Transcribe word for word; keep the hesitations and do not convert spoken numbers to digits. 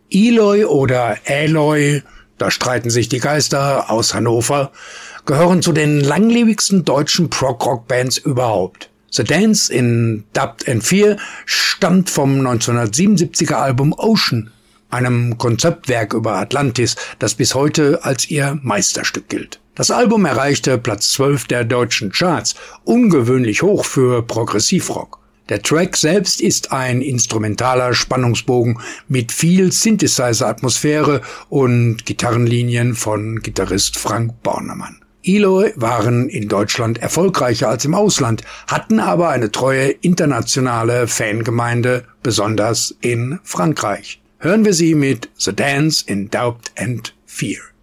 Eloy oder Eloy, da streiten sich die Geister, aus Hannover, gehören zu den langlebigsten deutschen Prog-Rock-Bands überhaupt. The Dance in Dubbed and Fear stammt vom neunzehnhundertsiebenundsiebziger Album Ocean, einem Konzeptwerk über Atlantis, das bis heute als ihr Meisterstück gilt. Das Album erreichte Platz zwölf der deutschen Charts, ungewöhnlich hoch für Progressivrock. Der Track selbst ist ein instrumentaler Spannungsbogen mit viel Synthesizer-Atmosphäre und Gitarrenlinien von Gitarrist Frank Bornemann. Eloy waren in Deutschland erfolgreicher als im Ausland, hatten aber eine treue internationale Fangemeinde, besonders in Frankreich. Hören wir sie mit The Dance in Doubt and Fear.